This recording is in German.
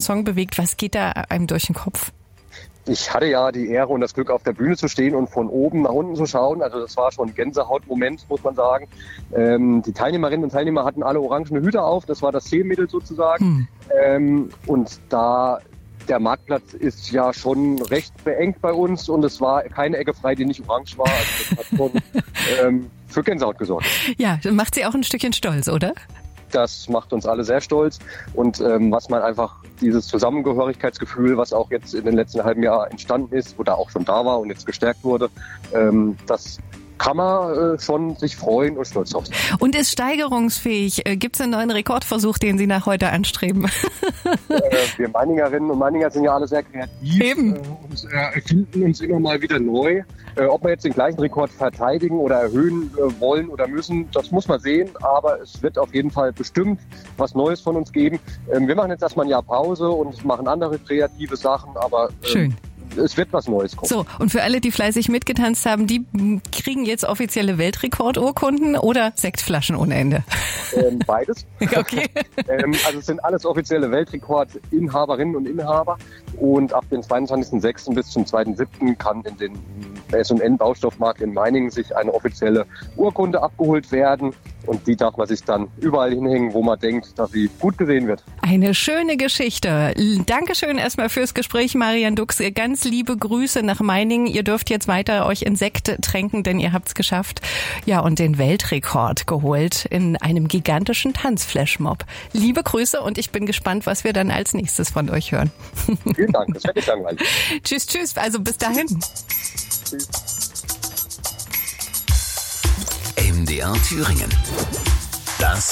Song bewegt. Was geht da einem durch den Kopf? Ich hatte ja die Ehre und das Glück, auf der Bühne zu stehen und von oben nach unten zu schauen. Also das war schon ein Gänsehautmoment, muss man sagen. Die Teilnehmerinnen und Teilnehmer hatten alle orangene Hüte auf. Das war das Stilmittel sozusagen. Und da der Marktplatz ist ja schon recht beengt bei uns und es war keine Ecke frei, die nicht orange war. Also das hat schon für Gänsehaut gesorgt. Ja, macht Sie auch ein Stückchen stolz, oder? Das macht uns alle sehr stolz und was man einfach dieses Zusammengehörigkeitsgefühl, was auch jetzt in den letzten halben Jahr entstanden ist oder auch schon da war und jetzt gestärkt wurde, das kann man schon sich freuen und stolz drauf sein. Und ist steigerungsfähig? Gibt es einen neuen Rekordversuch, den Sie nach heute anstreben? Wir Meiningerinnen und Meininger sind ja alle sehr kreativ und erfinden uns immer mal wieder neu. Ob wir jetzt den gleichen Rekord verteidigen oder erhöhen wollen oder müssen, das muss man sehen. Aber es wird auf jeden Fall bestimmt was Neues von uns geben. Wir machen jetzt erstmal ein Jahr Pause und machen andere kreative Sachen. Aber schön. Es wird was Neues kommen. So, und für alle, die fleißig mitgetanzt haben, die kriegen jetzt offizielle Weltrekordurkunden oder Sektflaschen ohne Ende? Beides. Okay. Also es sind alles offizielle Weltrekordinhaberinnen und Inhaber. Und ab dem 22.06. bis zum 2.07. kann in den S&N-Baustoffmarkt in Meiningen sich eine offizielle Urkunde abgeholt werden. Und die darf man sich dann überall hinhängen, wo man denkt, dass sie gut gesehen wird. Eine schöne Geschichte. Dankeschön erstmal fürs Gespräch, Marian Dux. Ganz liebe Grüße nach Meiningen. Ihr dürft jetzt weiter euch in Sekt tränken, denn ihr habt's geschafft. Ja, und den Weltrekord geholt in einem gigantischen Tanzflashmob. Liebe Grüße und ich bin gespannt, was wir dann als nächstes von euch hören. Vielen Dank, das wird nicht langweilig. Tschüss, tschüss. Also bis dahin. Tschüss. MDR Thüringen. Das